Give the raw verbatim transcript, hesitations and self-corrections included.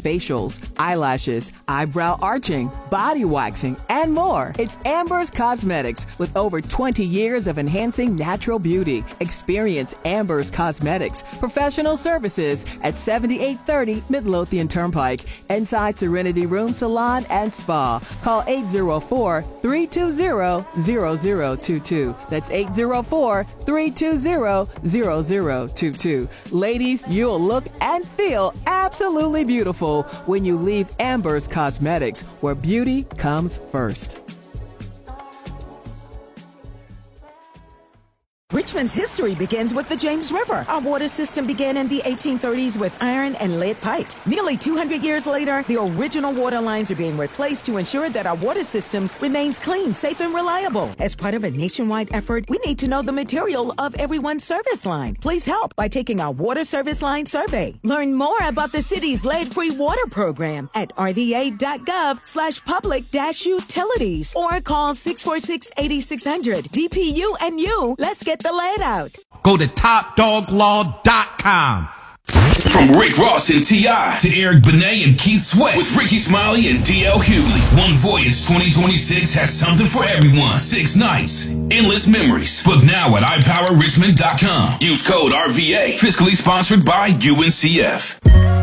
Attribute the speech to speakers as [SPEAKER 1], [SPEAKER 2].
[SPEAKER 1] facials, eyelashes, eyebrow arching, body waxing, and more. It's Amber's Cosmetics with over twenty years of enhancing natural beauty. Experience Amber's Cosmetics professional services at seventy-eight thirty Midlothian Turnpike, inside Serenity Room Salon and Spa. Call eight zero four, three two zero, zero zero two two. That's eight zero four, three two zero, zero zero two two. Ladies, you'll look and feel absolutely beautiful when you leave Amber's Cosmetics, where beauty comes first.
[SPEAKER 2] Richmond's history begins with the James River. Our water system began in the eighteen thirties with iron and lead pipes. Nearly two hundred years later, the original water lines are being replaced to ensure that our water systems remains clean, safe, and reliable. As part of a nationwide effort, we need to know the material of everyone's service line. Please help by taking our water service line survey. Learn more about the city's lead-free water program at rva.gov slash public dash utilities or call six four six, eight six zero zero. D P U and you, let's get the lead out.
[SPEAKER 3] Go to top dog law dot com.
[SPEAKER 4] From Rick Ross and T I to Eric Benet and Keith Sweat with Ricky Smiley and D L Hughley. One Voyage twenty twenty-six has something for everyone. Six nights, endless memories. Book now at i power richmond dot com. Use code R V A. Fiscally sponsored by U N C F.